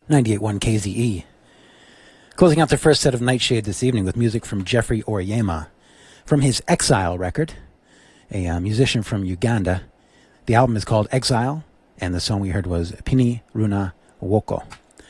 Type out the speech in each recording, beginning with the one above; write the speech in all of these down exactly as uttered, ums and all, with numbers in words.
ninety-eight point one K Z E. Closing out the first set of Nightshade this evening with music from Jeffrey Oryema from his Exile record, a uh, musician from Uganda. The album is called Exile, and the song we heard was Pini Runa Woko.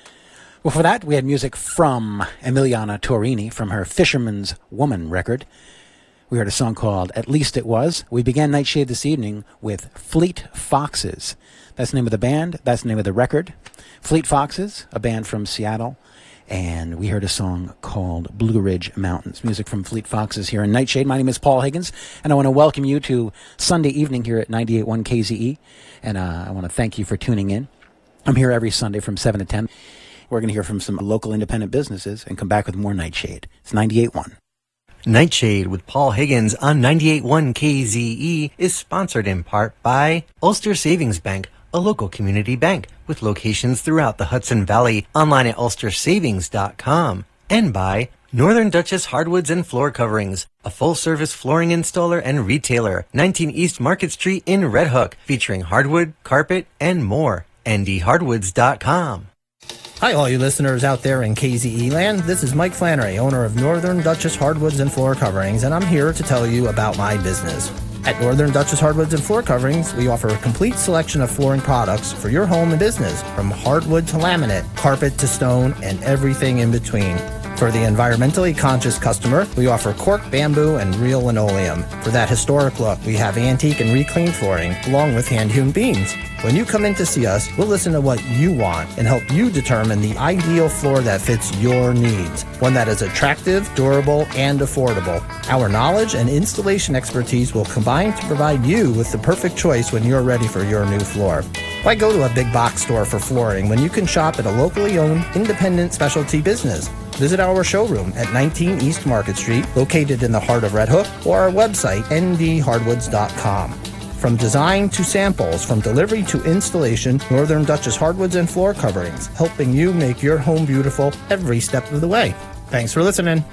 Before that, we had music from Emiliana Torini from her Fisherman's Woman record. We heard a song called At Least It Was. We began Nightshade this evening with Fleet Foxes. That's the name of the band. That's the name of the record. Fleet Foxes, a band from Seattle. And we heard a song called Blue Ridge Mountains. Music from Fleet Foxes here in Nightshade. My name is Paul Higgins, and I want to welcome you to Sunday evening here at ninety-eight point one K Z E. And uh, I want to thank you for tuning in. I'm here every Sunday from seven to ten. We're going to hear from some local independent businesses and come back with more Nightshade. It's ninety-eight point one. Nightshade with Paul Higgins on ninety-eight point one K Z E is sponsored in part by Ulster Savings Bank, a local community bank with locations throughout the Hudson Valley, online at ulster savings dot com, and by Northern Duchess Hardwoods and Floor Coverings, a full-service flooring installer and retailer, nineteen East Market Street in Red Hook, featuring hardwood, carpet, and more. N D hardwoods dot com. Hi, all you listeners out there in K Z E land. This is Mike Flannery, owner of Northern Duchess Hardwoods and Floor Coverings, and I'm here to tell you about my business. At Northern Duchess Hardwoods and Floor Coverings, we offer a complete selection of flooring products for your home and business, from hardwood to laminate, carpet to stone, and everything in between. For the environmentally conscious customer, we offer cork, bamboo, and real linoleum. For that historic look, we have antique and reclaimed flooring, along with hand-hewn beams. When you come in to see us, we'll listen to what you want and help you determine the ideal floor that fits your needs, one that is attractive, durable, and affordable. Our knowledge and installation expertise will combine to provide you with the perfect choice when you're ready for your new floor. Why go to a big box store for flooring when you can shop at a locally owned, independent specialty business? Visit our showroom at nineteen East Market Street, located in the heart of Red Hook, or our website, N D hardwoods dot com. From design to samples, from delivery to installation, Northern Duchess Hardwoods and Floor Coverings, helping you make your home beautiful every step of the way. Thanks for listening.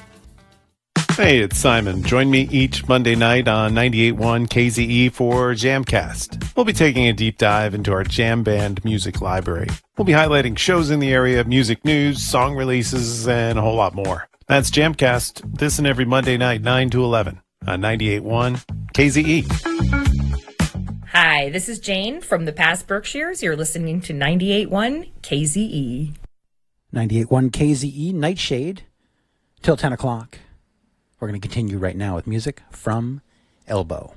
Hey, it's Simon. Join me each Monday night on ninety-eight point one K Z E for Jamcast. We'll be taking a deep dive into our jam band music library. We'll be highlighting shows in the area, music news, song releases, and a whole lot more. That's Jamcast, this and every Monday night, nine to eleven, on ninety-eight point one K Z E. Hi, this is Jane from the past Berkshires. You're listening to ninety-eight point one K Z E. ninety-eight point one K Z E, Nightshade, till ten o'clock. We're going to continue right now with music from Elbow.